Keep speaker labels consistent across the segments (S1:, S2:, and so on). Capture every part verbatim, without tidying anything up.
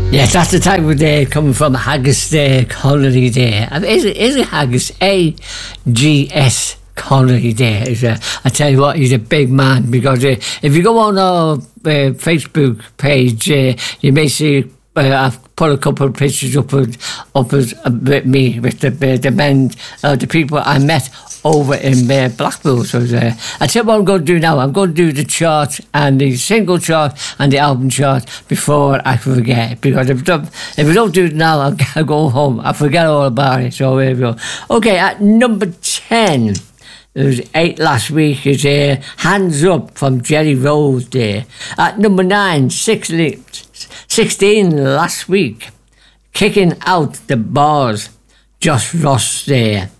S1: Yes, that's the type of day coming from Haggis Day, Holiday Day. I mean, is it, is it Haggis? A G S Holiday Day. Is a, I tell you what, he's a big man, because uh, if you go on our uh, Facebook page, uh, you may see uh, I've put a couple of pictures up with, up with, uh, with me, with the, uh, the men, uh, the people I met over in uh, Blackpool. So uh, I tell you what I'm going to do now. I'm going to do the chart, and the single chart and the album chart, before I forget. Because if, if I don't do it now, I'll, I'll go home. I forget all about it. So here we go. Okay, at number ten, there was eight last week, is uh, Hands Up from Jerry Rose there. At number nine, six, sixteen last week, Kicking Out the Bars, Josh Ross there.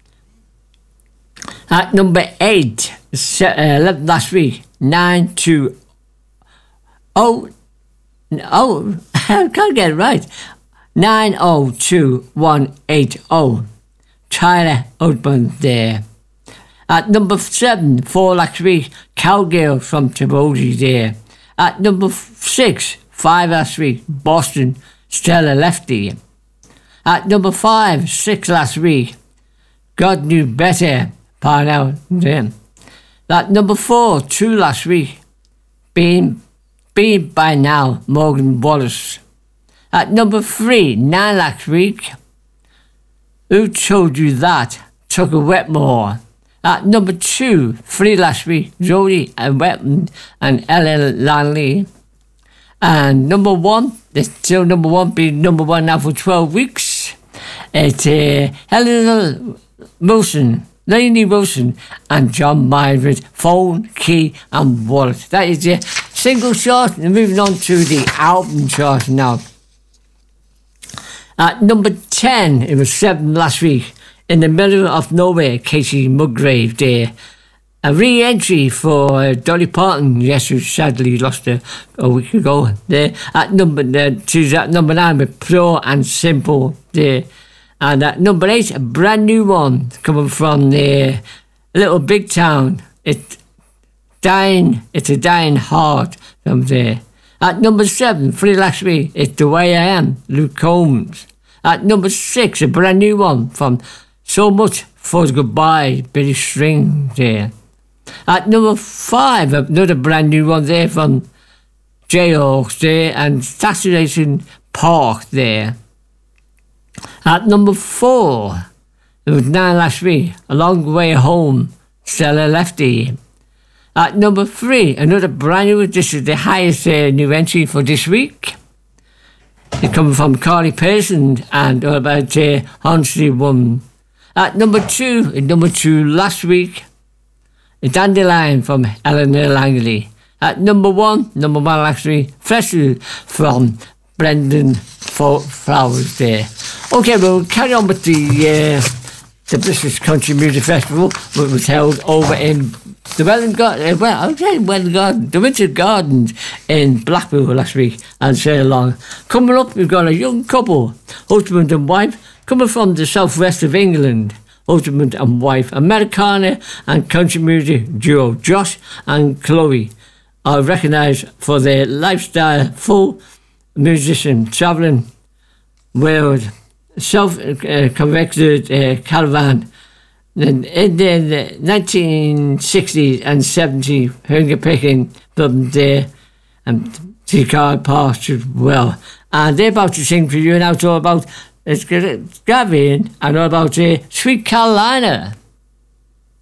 S1: At number eight, eleven last week, nine two oh, oh, I can't get it right, nine oh two one eight oh, Tyler Oatman there. At number seven, four last week, Cowgirl from Tabodi there. At number six, five last week, Boston, Stella Lefty. At number five, six last week, God Knew Better, Parnell there. At number four, two last week, Being, Being By Now, Morgan Wallace. At number three, nine last week, Who Told You That, Tucker Wetmore. At number two, three last week, Jodie and Wetton and Ellen Lanley. And number one, it's still number one, being number one now for twelve weeks. It's uh, Helena Wilson, Lainey Wilson and John Myers, Phone, Key and Wallet. That is the single chart. And moving on to the album chart now. At number ten, it was seven last week. In the Middle of Nowhere, Casey Musgrave there. A re-entry for uh, Dolly Parton, yes, who sadly lost her a week ago. There at number uh, she's at number nine with Pure and Simple there. And at number eight, a brand new one coming from the Little Big Town. It's dying. It's a dying heart from there. At number seven, three last week, it's The Way I Am, Luke Combs. At number six, a brand new one from So Much for Goodbye, Billy String there. At number five, another brand new one there from Jayhawks there and Saturation Park there. At number four, it was nine last week, A Long Way Home, Stella Lefty. At number three, another brand new, this is the highest uh, new entry for this week. It's coming from Carly Pearson and all about uh, Honsley Woman. At number two, in number two last week, a Dandelion from Eleanor Langley. At number one, number one last week, Festival from Brendan Flowers there. Okay, we'll carry on with the uh, the British Country Music Festival, which was held over in the Welland Garden, uh, well, I'm saying Welland Garden, the Winter Gardens in Blackpool last week, and say along. Coming up, we've got a young couple, husband and wife, coming from the southwest of England. Husband and wife, Americana and country music duo Josh and Chloe, are recognised for their lifestyle, full musician, travelling world, self-convicted uh, caravan. In the nineteen sixties and seventies, finger picking from there, and T-Card Park as well. And they're about to sing for you now, so about it's Gavin and all about uh, Sweet Carolina.